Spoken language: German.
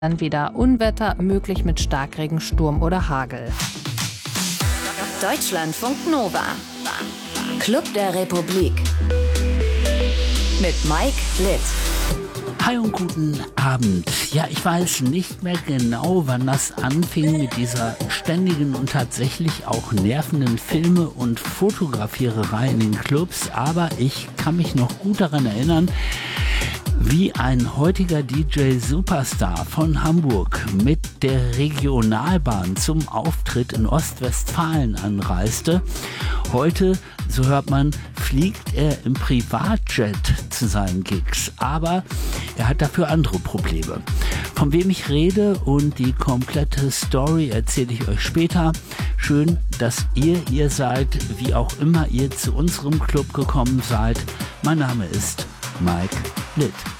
Dann wieder Unwetter, möglich mit Starkregen, Sturm oder Hagel. Deutschlandfunk Nova. Club der Republik. Mit Mike Litt. Hi und guten Abend. Ja, ich weiß nicht mehr genau, wann das anfing mit dieser ständigen und tatsächlich auch nervenden Filme- und Fotografiererei in den Clubs, aber ich kann mich noch gut daran erinnern, wie ein heutiger DJ-Superstar von Hamburg mit der Regionalbahn zum Auftritt in Ostwestfalen anreiste. Heute, so hört man, fliegt er im Privatjet zu seinen Gigs, aber er hat dafür andere Probleme. Von wem ich rede und die komplette Story erzähle ich euch später. Schön, dass ihr seid, wie auch immer ihr zu unserem Club gekommen seid. Mein Name ist Mike Litt.